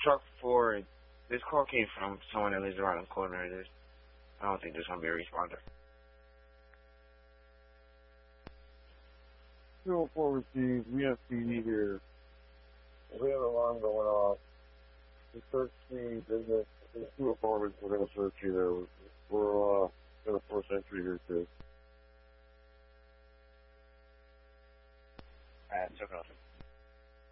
Truck 4, this call came from someone that lives around the corner. I don't think there's going to be a responder. 204 received. We have PD here. We have an alarm going off. We search the business. There's 2 apartments. We're going to search you there. We're going to force entry here too.